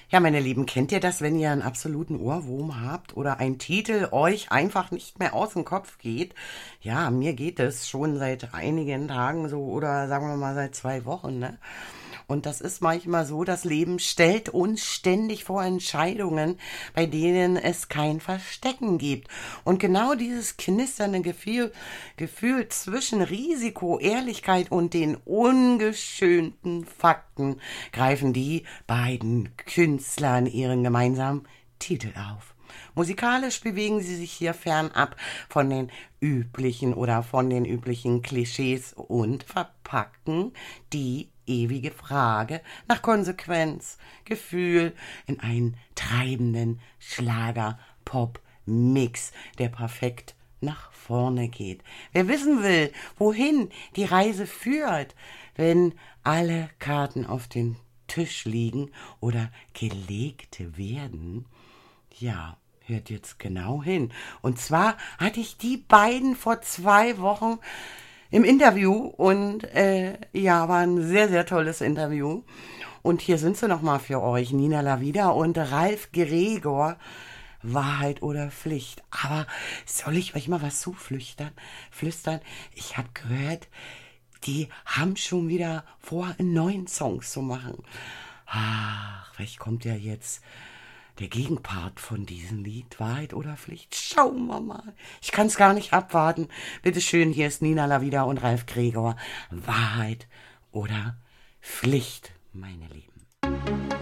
Ja, meine Lieben, kennt ihr das, wenn ihr einen absoluten Ohrwurm habt oder ein Titel euch einfach nicht mehr aus dem Kopf geht? Ja, mir geht es schon seit einigen Tagen so oder sagen wir mal seit 2 Wochen, ne? Und das ist manchmal so, das Leben stellt uns ständig vor Entscheidungen, bei denen es kein Verstecken gibt. Und genau dieses knisternde Gefühl zwischen Risiko, Ehrlichkeit und den ungeschönten Fakten greifen die beiden Künstler in ihren gemeinsamen Titel auf. Musikalisch bewegen sie sich hier fernab von den üblichen Klischees und verpacken die ewige Frage nach Konsequenz, Gefühl in einen treibenden Schlager-Pop-Mix, der perfekt nach vorne geht. Wer wissen will, wohin die Reise führt, wenn alle Karten auf den Tisch liegen oder gelegt werden, ja, hört jetzt genau hin. Und zwar hatte ich die beiden vor 2 Wochen im Interview und ja, war ein sehr, sehr tolles Interview. Und hier sind sie nochmal für euch, Nina Lavida und Ralf Gregor. Wahrheit oder Pflicht. Aber soll ich euch mal was flüstern? Ich habe gehört, die haben schon wieder vor, einen neuen Song zu machen. Ach, vielleicht kommt ja jetzt der Gegenpart von diesem Lied, Wahrheit oder Pflicht. Schauen wir mal. Ich kann es gar nicht abwarten. Bitte schön, hier ist Nina Lavida und Ralf Gregor. Wahrheit oder Pflicht, meine Lieben.